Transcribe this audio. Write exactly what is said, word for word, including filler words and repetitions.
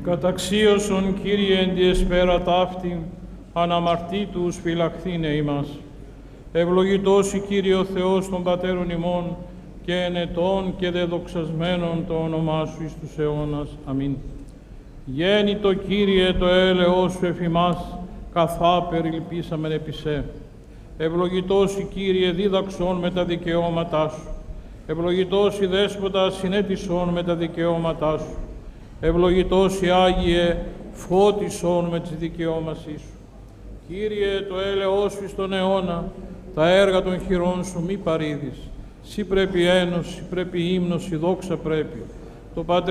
Καταξίωσον, Κύριε, εν τη εσπέρα ταύτη, αναμαρτήτους φυλαχθήνε ημάς. Ευλογητός η Κύριε ο Θεός των Πατέρων ημών, και ενετών και δεδοξασμένων το όνομά Σου εις τους αιώνας. Αμήν. Γέννητο, Κύριε, το έλεος Σου εφ' ημάς, καθά περιλυπήσαμεν επί Σε. Ευλογητός η Κύριε, δίδαξον με τα δικαιώματά Σου. Ευλογητός η Δέσποτα, συνέτησον με τα δικαιώματά Σου. Ευλογητός η Άγιε, φώτισον με τις δικαιώμασή Σου. Κύριε, το έλεος Σου εις τον αιώνα, τα έργα των χειρών Σου μη παρήδεις. Συ πρέπει ένωση, πρέπει ύμνος, η δόξα πρέπει. Το Πατρί